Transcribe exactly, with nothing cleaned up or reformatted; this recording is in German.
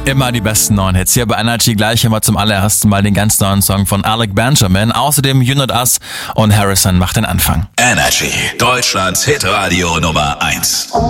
Immer die besten neuen Hits. Hier bei Energy gleich immer zum allerersten Mal den ganz neuen Song von Alec Benjamin. Außerdem You Not Us und Harrison macht den Anfang. Energy, Deutschlands Hitradio Nummer eins.